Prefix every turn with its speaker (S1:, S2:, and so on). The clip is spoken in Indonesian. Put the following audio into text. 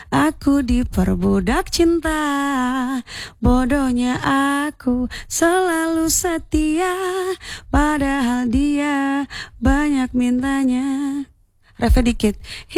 S1: Aku diperbudak cinta, bodohnya aku selalu setia, padahal dia banyak mintanya. Refnya dikit.